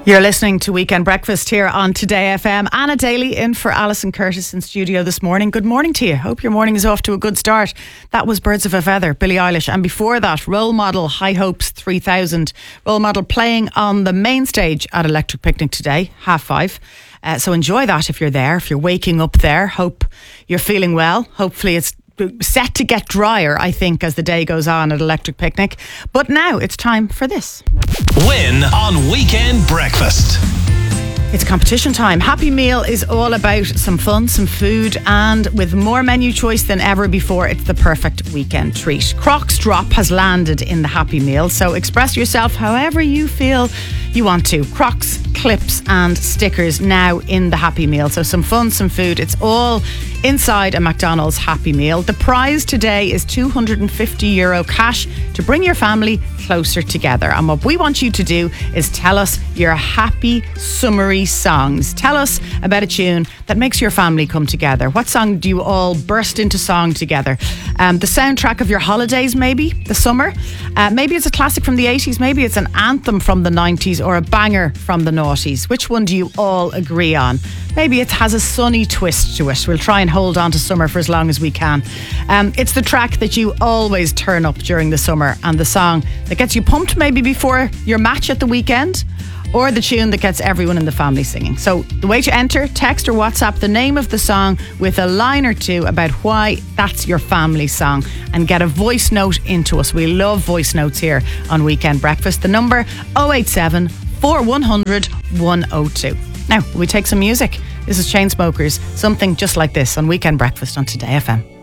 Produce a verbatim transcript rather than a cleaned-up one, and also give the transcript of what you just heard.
You're listening to Weekend Breakfast here on Today F M. Anna Daly in for Alison Curtis in studio this morning. Good morning to you. Hope your morning is off to a good start. That was Birds of a Feather, Billie Eilish. And before that, Role Model, High Hopes three thousand. Role Model playing on the main stage at Electric Picnic today, half five. Uh, so enjoy that if you're there, if you're waking up there. Hope you're feeling well. Hopefully it's set to get drier, I think, as the day goes on at Electric Picnic. But now it's time for this. Win on Weekend Breakfast. It's competition time. Happy Meal is all about some fun, some food, and with more menu choice than ever before, it's the perfect weekend treat. Crocs Drop has landed in the Happy Meal, so express yourself however you feel you want to. Crocs, clips and stickers now in the Happy Meal. So some fun, some food. It's all inside a McDonald's Happy Meal. The prize today is two hundred fifty euro cash to bring your family closer together. And what we want you to do is tell us your happy, summery songs. Tell us about a tune that makes your family come together. What song do you all burst into song together? Um, the soundtrack of your holidays, maybe, the summer. Uh, maybe it's a classic from the eighties. Maybe it's an anthem from the nineties or a banger from the noughties. Which one do you all agree on? Maybe it has a sunny twist to it. We'll try and hold on to summer for as long as we can. Um, it's the track that you always turn up during the summer and the song that gets you pumped maybe before your match at the weekend, or the tune that gets everyone in the family singing. So the way to enter, text or WhatsApp the name of the song with a line or two about why that's your family song and get a voice note into us. We love voice notes here on Weekend Breakfast. The number oh eight seven, four one hundred, one oh two. Now, we take some music. This is Chainsmokers, something just like this on Weekend Breakfast on Today F M.